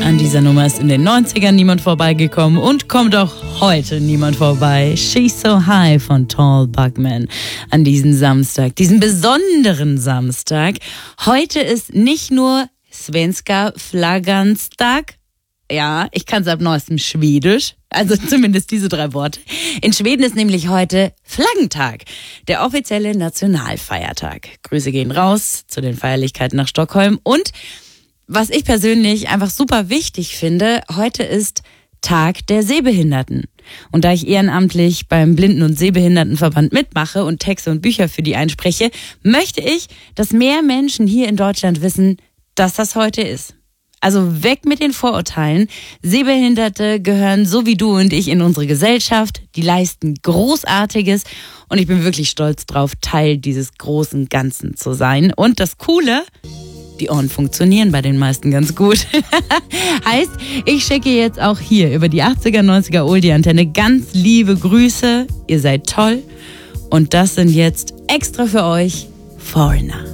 An dieser Nummer ist in den 90ern niemand vorbeigekommen und kommt auch heute niemand vorbei. She's So High von Tall Buckman. An diesem Samstag, diesen besonderen Samstag. Heute ist nicht nur Svenska Flagganstag. Ja, ich kann es ab neuestem Schwedisch. Also zumindest diese 3 Worte. In Schweden ist nämlich heute Flaggentag, der offizielle Nationalfeiertag. Grüße gehen raus zu den Feierlichkeiten nach Stockholm. Und was ich persönlich einfach super wichtig finde, heute ist Tag der Sehbehinderten. Und da ich ehrenamtlich beim Blinden- und Sehbehindertenverband mitmache und Texte und Bücher für die einspreche, möchte ich, dass mehr Menschen hier in Deutschland wissen, dass das heute ist. Also weg mit den Vorurteilen. Sehbehinderte gehören so wie du und ich in unsere Gesellschaft. Die leisten Großartiges und ich bin wirklich stolz drauf, Teil dieses großen Ganzen zu sein. Und das Coole, die Ohren funktionieren bei den meisten ganz gut. Heißt, ich schicke jetzt auch hier über die 80er, 90er Oldie-Antenne ganz liebe Grüße. Ihr seid toll. Und das sind jetzt extra für euch Foreigner.